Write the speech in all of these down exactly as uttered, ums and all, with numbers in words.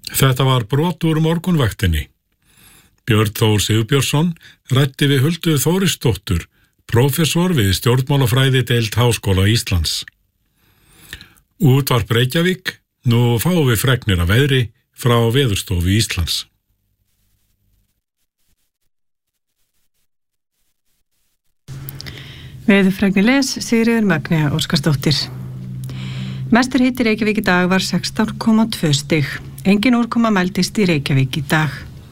Þetta var brot úr morgunvaktinni. Björn Þór Sigurbjörnsson ræddi við Huldu Þórisdóttur, prófessor við stjórnmálafræði deild Háskóla Íslands. Útvarp Reykjavík, nú fáum við fregnir af veðri frá Veðurstofu Íslands. Veðurfregnir les Sigríður Magnea Óskarsdóttir. Mestur hiti í Reykjavík í dag var sextán komma tvö stig. Engin úrkoma mældist í Reykjavík í dag.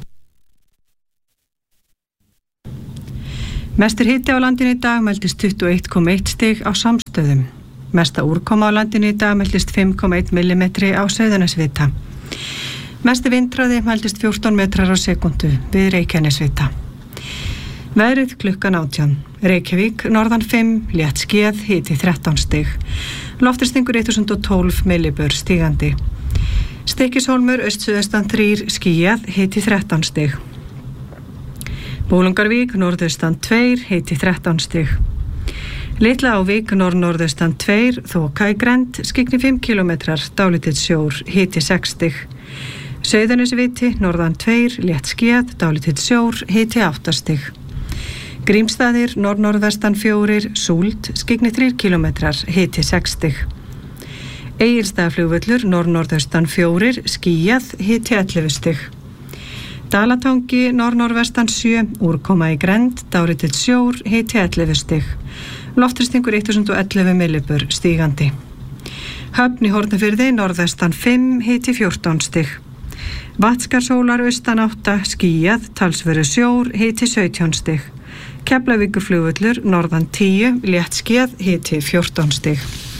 Mestur hiti á landinu í dag mældist tuttugu og eitt komma eitt stig á Samstöðum. Mesta úrkoma á landinu í dag mældist fimm komma einn millimetri á Sauðanesvita. Mesti vindhraði mældist fjórtán metrar á sekúndu við Reykjanesvita. Veðrið klukkan átján. Reykjavík, norðan fimm, létt skýjað, hiti þrettán stig. Lofthristingur þúsund og tólf millibör stigandi. Stykkishólmur, austsuðaustan þrír, skýjað, hiti þrettán stig. Bólungarvík, norðaustan tveir, hiti þrettán stig. Litla Ávík, norð-norðaustan tveir, þoka í grennd, skyggni fimm kílómetrar, dálítill sjór, hiti sex stig. Sauðanesviti, norðan tveir, létt skýjað, dálítill sjór, hiti átta stig. Grímsstaðir, norð-norðvestan fjórir, súld, skyggni þrír kílómetrar, hiti sex stig. Egilsstaðaflugvöllur, norð-norðaustan fjórir, skýjað, hiti ellefu stig. Dalatangi, norð-norðvestan sjö, úrkoma í grennd, dálítill sjór, hiti ellefu stig. Lofthristingur þúsund og ellefu millibör stígandi. Höfn í Hornafirði, norðvestan fimm, hiti fjórtán stig. Vatnskarsólar, austan átta, skýjað, talsverður sjór, hiti sautján stig. Keflavíkurflugvöllur, norðan tíu, létt skýjað, hiti fjórtán stig.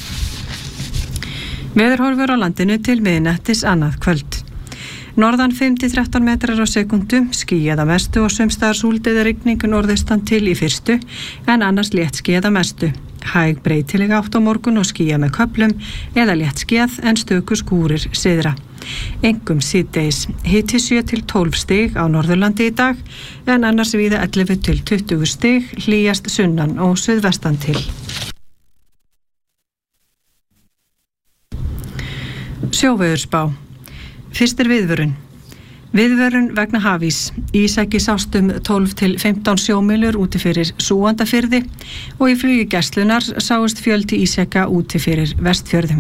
Veðurhorfur á landinu til miðnættis annað kvöld. Norðan fimm til þrettán metrar á sekúndu, skýjað að mestu og sums staðar súld eða rigning norðaustan til í fyrstu, en annars létt skýjað að mestu. Hæg breytileg átt á morgun og skýjað með köflum eða létt skýjað en stöku skúrir syðra. Engum síðdegis, hiti sjö til tólf stig á Norðurlandi í dag, en annars víða ellefu til tuttugu stig, hlýjast sunnan og suðvestan til. Sjóveðurspá. Fyrst er viðvörun. Viðvörun vegna hafís. Ísæki sást um tólf til fimmtán sjómílur úti fyrir Súgandafirði og í flugi gæslunar sáust fjöldi ísjaka úti fyrir Vestfjörðum.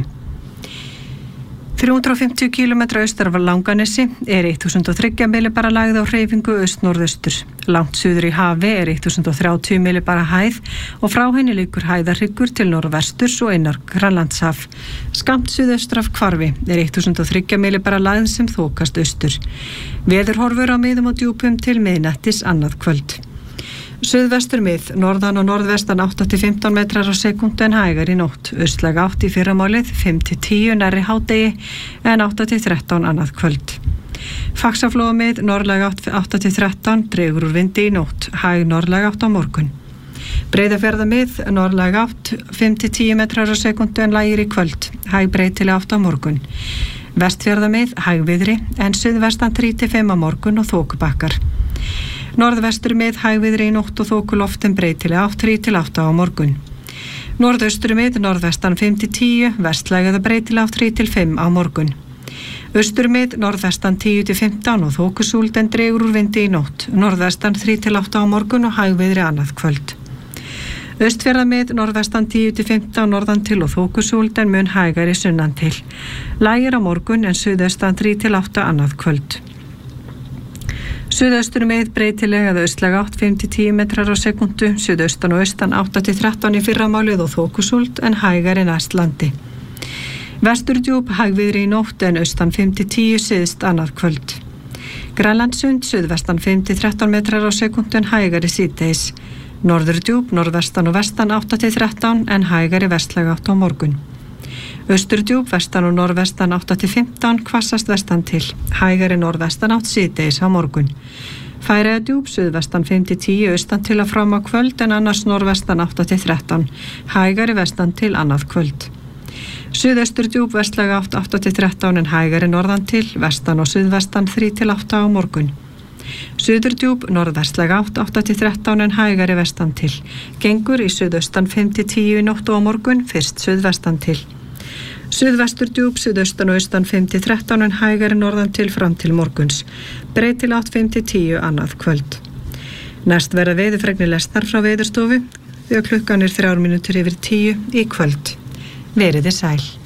þrjú hundruð og fimmtíu kílómetra austar af Langanesi er þúsund og þrjú millibara lægð á hreyfingu aust-norðaustur. Langt suður í hafi er þúsund og þrjátíu millibara hæð og frá henni liggur hæðarhryggur til norðvesturs og innar Grænlandshaf. Skammt suðaustur af Hvarfi er þúsund og þrjú millibara lægð sem þokast austur. Veðurhorfur á miðum og djúpum til miðnættis annað kvöld. Suðvestur mið, norðan og norðvestan átta til fimmtán metrar á sekúndu en hægar í nótt. Austlæga átt í fyrramálið, fimm til tíu nærri hádegi en átta til þrettán annað kvöld. Faxaflóa mið, norðlæga átt átta til þrettán, dregur úr vindi í nótt, hæg norðlæga átt á morgun. Breiðafjarða mið, norðlæga átt fimm til tíu metrar á sekúndu en lægir í kvöld, hæg breytileg átt á morgun. Vestfjarða mið, hæg viðri en suðvestan þrjú til fimm á morgun og þokubakkar. Norðvestur mið, hægviðri í nótt og þokuloft en breytilega átt þrjú til átta á morgun. Norðaustur mið, norðvestan fimm til tíu, vestlæg eða breytilega átt þrjú til fimm á morgun. Austur mið, norðvestan tíu til fimmtán og þokusúld en dregur úr vindi í nótt. Norðvestan þrjú til átta á morgun og hægviðri annað kvöld. Austfjarða mið, norðvestan tíu til fimmtán norðan til og þokusúld en mun hægari sunnan til. Lægir á morgun en suðaustan þrjú til átta annað kvöld. Suðaustur með breytileg eða austlæg átt fimm til tíu metrar á sekúndu, suðaustan og austan átta til þrettán í fyrramálið og þokusúld en hægari næst landi. Vesturdjúp hægviðri í nótt en austan fimm til tíu syðst annað kvöld. Grænlandssund suðvestan fimm til þrettán metrar á sekúndu en hægari síðdegis. Norðurdjúp, norðvestan og vestan átta til þrettán en hægari vestlæg átt á morgun. Austurdjúp, vestan og norðvestan átta til fimmtán, hvassast vestan til, hægari norðvestan átt síðdegis á morgun. Færeyjadjúp, suðvestan fimm til tíu, austan til að fram á kvöld en annars norðvestan átta til þrettán, hægari vestan til annað kvöld. Suðausturdjúp, vestlæg átt átta til þrettán en hægari norðan til, vestan og suðvestan þrjú til átta á morgun. Suðurdjúp, norðvestlæg átt átta til þrettán en hægari vestan til, gengur í suðaustan fimm til tíu í nótt og á morgun, fyrst suðvestan til. Suðvestur djúp, suðaustan og austan fimm til þrettán en hægari norðan til fram til morguns. Breytileg átt fimm til tíu annað kvöld. Næst verða veðurfregnir lesnar frá Veðurstofu þegar klukkan er þrjár mínútur yfir tíu í kvöld. Verið þið sæl.